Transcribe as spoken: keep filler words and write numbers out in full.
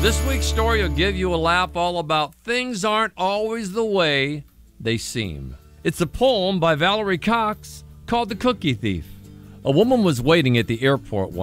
This week's story will give you a laugh all about things aren't always the way they seem. It's a poem by Valerie Cox called The Cookie Thief. A woman was waiting at the airport one